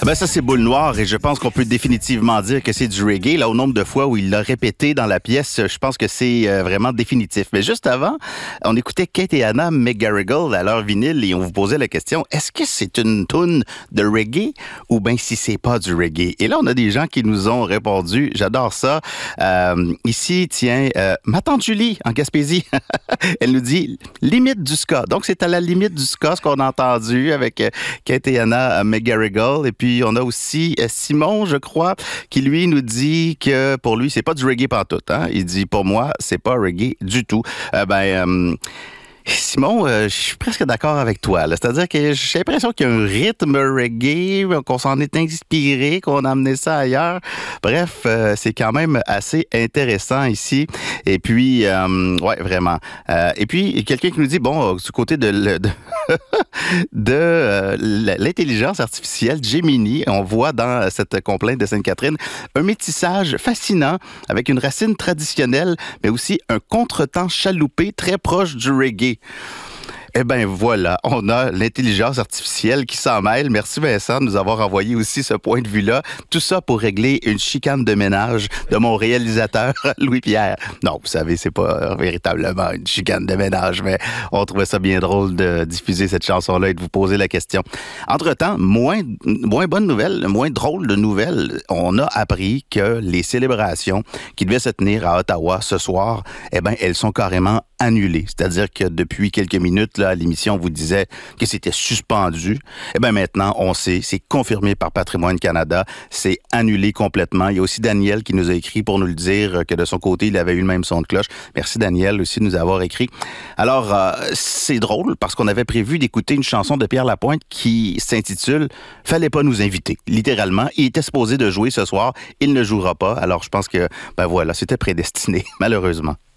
Ben ça, c'est Boule Noire et je pense qu'on peut définitivement dire que c'est du reggae. Là, au nombre de fois où il l'a répété dans la pièce, je pense que c'est vraiment définitif. Mais juste avant, on écoutait Kate et Anna McGarrigle à leur vinyle et on vous posait la question, est-ce que c'est une toune de reggae ou bien si c'est pas du reggae? Et là, on a des gens qui nous ont répondu, j'adore ça. Ici, tiens, ma tante Julie, en Gaspésie, elle nous dit limite du ska. Donc, c'est à la limite du ska ce qu'on a entendu avec Kate et Anna McGarrigle. Et puis, on a aussi Simon, je crois, qui lui nous dit que pour lui, c'est pas du reggae pantoute. Hein? Il dit, pour moi, c'est pas reggae du tout. Simon, je suis presque d'accord avec toi. Là. C'est-à-dire que j'ai l'impression qu'il y a un rythme reggae, qu'on s'en est inspiré, qu'on a amené ça ailleurs. Bref, c'est quand même assez intéressant ici. Et puis, ouais, vraiment. Et puis, quelqu'un qui nous dit, bon, du côté de l'intelligence artificielle, Gemini, on voit dans cette complainte de Sainte-Catherine un métissage fascinant avec une racine traditionnelle, mais aussi un contretemps chaloupé très proche du reggae. Eh bien, voilà, on a l'intelligence artificielle qui s'en mêle. Merci Vincent de nous avoir envoyé aussi ce point de vue-là. Tout ça pour régler une chicane de ménage de mon réalisateur, Louis-Pierre. Non, vous savez, c'est pas véritablement une chicane de ménage, mais on trouvait ça bien drôle de diffuser cette chanson-là et de vous poser la question. Entre-temps, moins bonne nouvelle, moins drôle de nouvelle, on a appris que les célébrations qui devaient se tenir à Ottawa ce soir, eh bien, elles sont carrément annulées. C'est-à-dire que depuis quelques minutes, là, l'émission vous disait que c'était suspendu. Eh bien, maintenant, on sait, c'est confirmé par Patrimoine Canada, c'est annulé complètement. Il y a aussi Daniel qui nous a écrit pour nous le dire que de son côté, il avait eu le même son de cloche. Merci Daniel aussi de nous avoir écrit. Alors, c'est drôle parce qu'on avait prévu d'écouter une chanson de Pierre Lapointe qui s'intitule « Fallait pas nous inviter ». Littéralement, il était supposé de jouer ce soir, il ne jouera pas. Alors, je pense que, ben voilà, c'était prédestiné, malheureusement.